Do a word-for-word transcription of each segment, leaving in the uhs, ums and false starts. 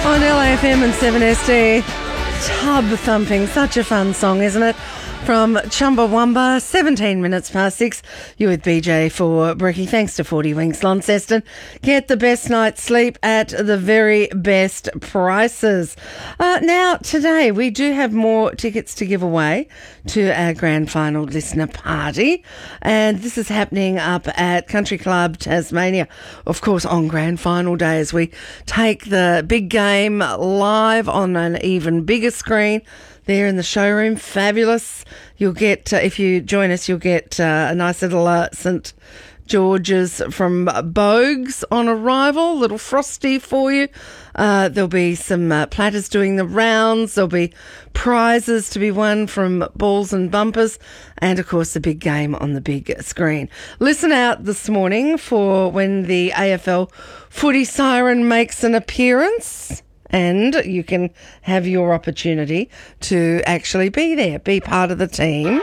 On L A F M and seven S D, Tub Thumping, such a fun song, isn't it? From Chumbawamba, seventeen minutes past six. You're with B J for Bricky. Thanks to forty Winks Launceston. Get the best night's sleep at the very best prices. Uh, now, today we do have more tickets to give away to our grand final listener party. And this is happening up at Country Club Tasmania, of course, on grand final day, as we take the big game live on an even bigger screen there in the showroom. Fabulous. You'll get, uh, if you join us, you'll get uh, a nice little uh, St George's from Bogues on arrival, little frosty for you. Uh, there'll be some uh, platters doing the rounds. There'll be prizes to be won from balls and bumpers. And, of course, the big game on the big screen. Listen out this morning for when the A F L footy siren makes an appearance. And you can have your opportunity to actually be there, be part of the team.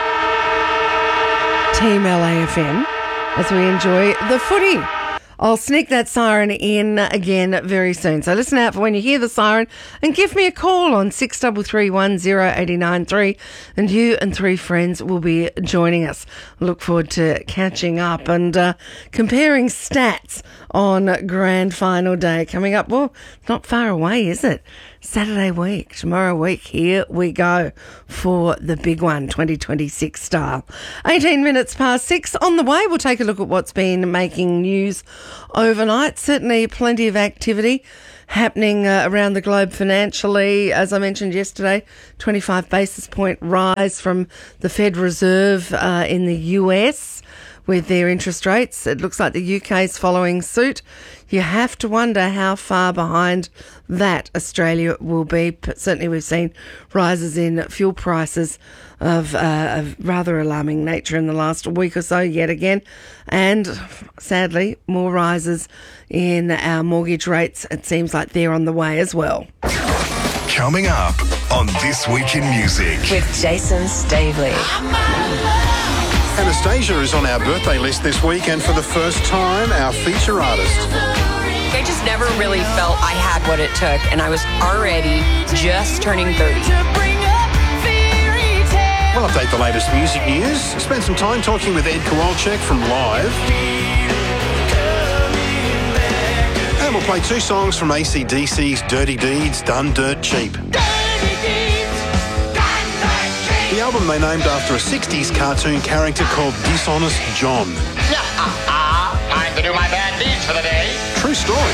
Team L A F M, as we enjoy the footy. I'll sneak that siren in again very soon. So listen out for when you hear the siren and give me a call on six three three one zero eight nine three, and you and three friends will be joining us. Look forward to catching up and uh, comparing stats on grand final day coming up. Well, not far away, is it? Saturday week, tomorrow week, here we go for the big one, twenty twenty-six style. eighteen minutes past six. On the way, we'll take a look at what's been making news overnight. Certainly plenty of activity happening uh, around the globe financially. As I mentioned yesterday, twenty-five basis point rise from the Fed Reserve uh, in the U S with their interest rates. It looks like the U K is following suit. You have to wonder how far behind that Australia will be. But certainly we've seen rises in fuel prices of, uh, of rather alarming nature in the last week or so yet again. And sadly, more rises in our mortgage rates. It seems like they're on the way as well. Coming up on This Week in Music with Jason Stavely. Anastasia is on our birthday list this week, and for the first time, our feature artist. I just never really felt I had what it took, and I was already just turning thirty. We'll update the latest music news, spend some time talking with Ed Kowalczyk from Live. And we'll play two songs from A C D C's Dirty Deeds, Done Dirt Cheap. The album they named after a sixties cartoon character called Dishonest John. Time to do my bad deeds for the day. True story.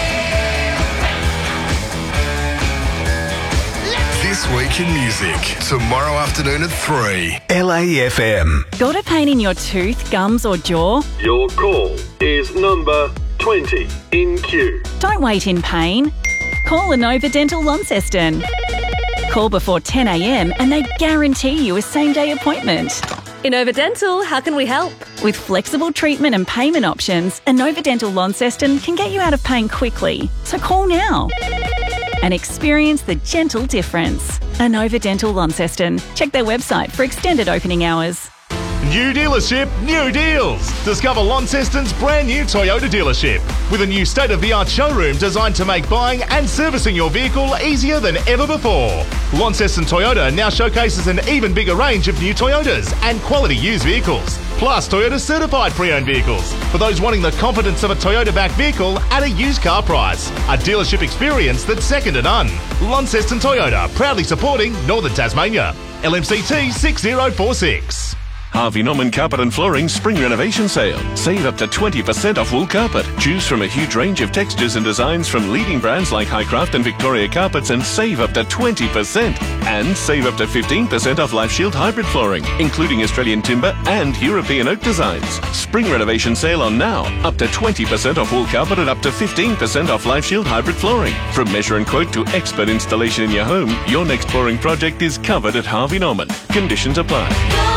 This Week in Music, tomorrow afternoon at three. L A F M. Got a pain in your tooth, gums or jaw? Your call is number twenty in queue. Don't wait in pain. Call Inova Dental Launceston. Call before ten a.m. and they guarantee you a same-day appointment. Inova Dental, how can we help? With flexible treatment and payment options, Inova Dental Launceston can get you out of pain quickly. So call now and experience the gentle difference. Inova Dental Launceston. Check their website for extended opening hours. New dealership, new deals. Discover Launceston's brand new Toyota dealership with a new state-of-the-art showroom designed to make buying and servicing your vehicle easier than ever before. Launceston Toyota now showcases an even bigger range of new Toyotas and quality used vehicles, plus Toyota certified pre-owned vehicles for those wanting the confidence of a Toyota-backed vehicle at a used car price. A dealership experience that's second to none. Launceston Toyota, proudly supporting Northern Tasmania. L M C T six zero four six. Harvey Norman Carpet and Flooring Spring Renovation Sale. Save up to twenty percent off wool carpet. Choose from a huge range of textures and designs from leading brands like Highcraft and Victoria Carpets and save up to twenty percent. And save up to fifteen percent off Life Shield hybrid flooring, including Australian timber and European oak designs. Spring Renovation Sale on now. Up to twenty percent off wool carpet and up to fifteen percent off Life Shield hybrid flooring. From measure and quote to expert installation in your home, your next flooring project is covered at Harvey Norman. Conditions apply.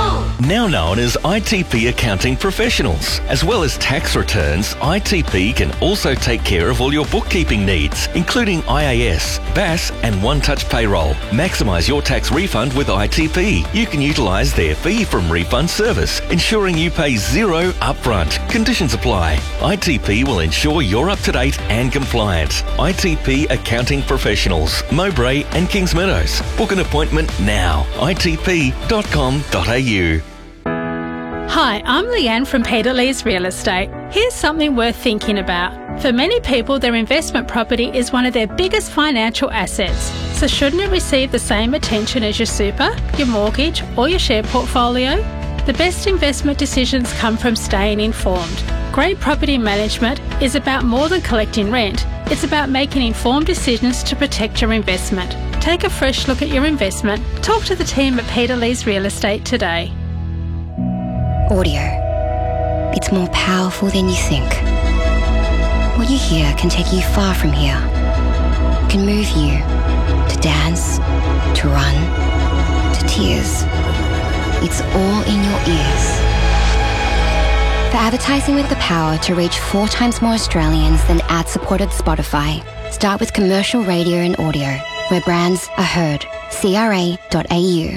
now known as I T P Accounting Professionals. As well as tax returns, I T P can also take care of all your bookkeeping needs, including I A S, B A S and One Touch Payroll. Maximise your tax refund with I T P. You can utilise their fee from refund service, ensuring you pay zero upfront. Conditions apply. I T P will ensure you're up to date and compliant. I T P Accounting Professionals, Mowbray and Kings Meadows. Book an appointment now. I T P dot com dot a u. Hi, I'm Leanne from Peter Lee's Real Estate. Here's something worth thinking about. For many people, their investment property is one of their biggest financial assets. So shouldn't it receive the same attention as your super, your mortgage or your share portfolio? The best investment decisions come from staying informed. Great property management is about more than collecting rent. It's about making informed decisions to protect your investment. Take a fresh look at your investment. Talk to the team at Peter Lee's Real Estate today. Audio. It's more powerful than you think. What you hear can take you far from here. It can move you to dance, to run, to tears. It's all in your ears. For advertising with the power to reach four times more Australians than ad-supported Spotify, start with commercial radio and audio, where brands are heard. C R A dot A U.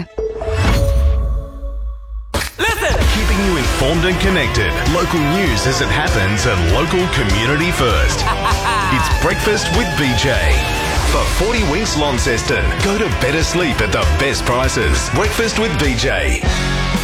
Keeping you informed and connected. Local news as it happens and local community first. It's Breakfast with B J. For forty weeks Launceston, go to better sleep at the best prices. Breakfast with B J.